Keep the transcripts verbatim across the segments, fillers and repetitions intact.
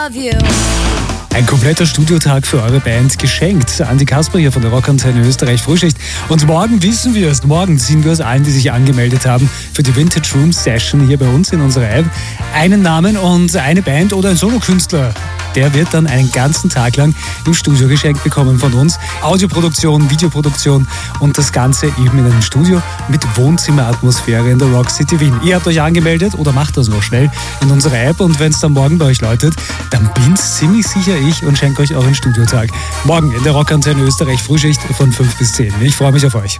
love you. Ein kompletter Studiotag für eure Band geschenkt. Andi Kasper hier von der Rockantenne Österreich Frühschicht. Und morgen wissen wir es. Morgen ziehen wir aus allen, die sich angemeldet haben für die Vintage Room Session hier bei uns in unserer App, einen Namen und eine Band oder ein Solokünstler. Der wird dann einen ganzen Tag lang im Studio geschenkt bekommen von uns. Audioproduktion, Videoproduktion und das Ganze eben in einem Studio mit Wohnzimmeratmosphäre in der Rock City Wien. Ihr habt euch angemeldet oder macht das noch schnell in unserer App und wenn es dann morgen bei euch läutet, dann bin's ziemlich sicher ich und schenke euch auch einen Studiotag. Morgen in der Rockantenne Österreich Frühschicht von fünf bis zehn. Ich freue mich auf euch.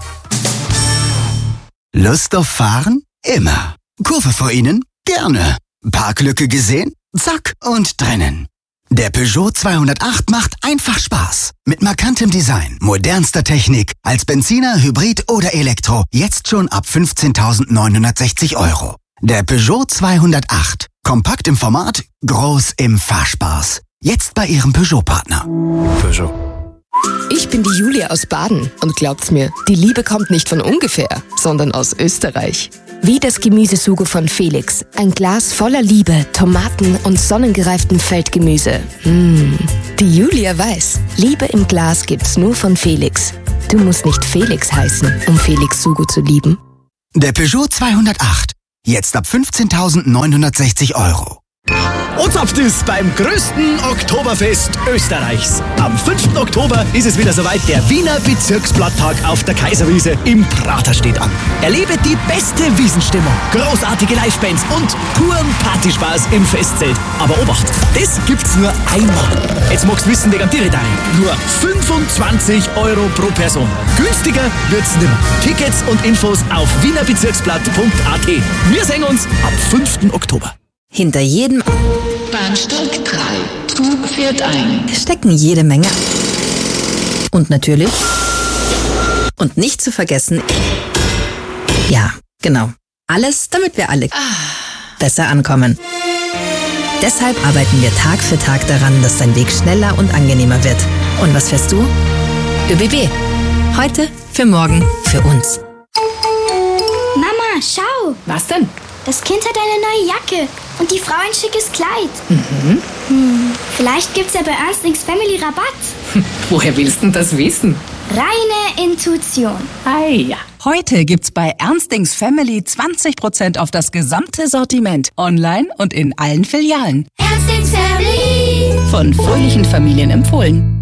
Lust auf Fahren? Immer. Kurve vor Ihnen? Gerne. Parklücke gesehen? Zack und drinnen. Der Peugeot zweihundertacht macht einfach Spaß. Mit markantem Design, modernster Technik, als Benziner, Hybrid oder Elektro. Jetzt schon ab fünfzehntausendneunhundertsechzig Euro. Der Peugeot zweihundertacht. Kompakt im Format, groß im Fahrspaß. Jetzt bei Ihrem Peugeot-Partner. Peugeot. Ich bin die Julia aus Baden und glaubt's mir, die Liebe kommt nicht von ungefähr, sondern aus Österreich. Wie das Gemüsesugo von Felix. Ein Glas voller Liebe, Tomaten und sonnengereiftem Feldgemüse. Mmh. Die Julia weiß, Liebe im Glas gibt's nur von Felix. Du musst nicht Felix heißen, um Felix Sugo zu lieben. Der Peugeot zweihundertacht. Jetzt ab fünfzehntausendneunhundertsechzig Euro. Und habt es beim größten Oktoberfest Österreichs. Am fünften Oktober ist es wieder soweit. Der Wiener Bezirksblatttag auf der Kaiserwiese im Prater steht an. Erlebe die beste Wiesenstimmung, großartige Livebands und puren Partyspaß im Festzelt. Aber Obacht, das gibt's nur einmal. Jetzt magst du wissen, wegen dir da. Nur fünfundzwanzig Euro pro Person. Günstiger wird's nimmer. Tickets und Infos auf wienerbezirksblatt punkt a t. Wir sehen uns am fünften Oktober. Hinter jedem Bahnsteig drei. Zug fährt ein. stecken jede Menge. Und natürlich. Und nicht zu vergessen. Ja, genau. Alles, damit wir alle besser ankommen. Deshalb arbeiten wir Tag für Tag daran, dass dein Weg schneller und angenehmer wird. Und was fährst du? ÖBB. Heute, für morgen, für uns. Mama, schau! Was denn? Das Kind hat eine neue Jacke und die Frau ein schickes Kleid. Mhm. Hm, vielleicht gibt's ja bei Ernstings Family Rabatt. Hm, woher willst du das wissen? Reine Intuition. Ah ja. Heute gibt's bei Ernstings Family zwanzig Prozent auf das gesamte Sortiment. Online und in allen Filialen. Ernstings Family. Von fröhlichen Familien empfohlen.